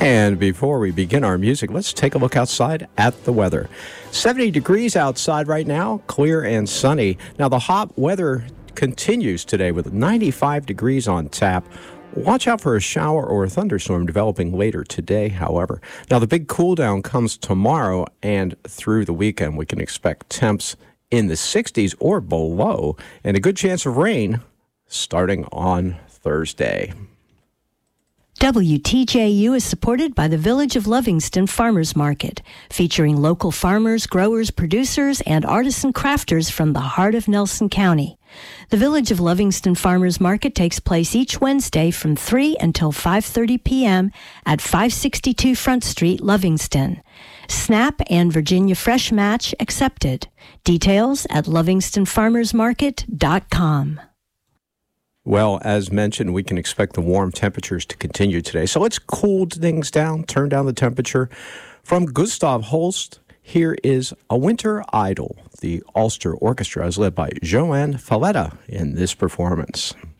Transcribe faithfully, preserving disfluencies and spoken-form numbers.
And before we begin our music, let's take a look outside at the weather. seventy degrees outside right now, clear and sunny. Now, the hot weather continues today with ninety-five degrees on tap. Watch out for a shower or a thunderstorm developing later today, however. Now, the big cool down comes tomorrow, and through the weekend, we can expect temps in the sixties or below, and a good chance of rain starting on Thursday. W T J U is supported by the Village of Livingston Farmers Market, featuring local farmers, growers, producers, and artisan crafters from the heart of Nelson County. The Village of Livingston Farmers Market takes place each Wednesday from three until five thirty p.m. at five sixty-two Front Street, Livingston. SNAP and Virginia Fresh Match accepted. Details at livingston farmers market dot com. Well, as mentioned, we can expect the warm temperatures to continue today. So let's cool things down, turn down the temperature. From Gustav Holst, here is A Winter Idol. The Ulster Orchestra is led by Joanne Falletta in this performance.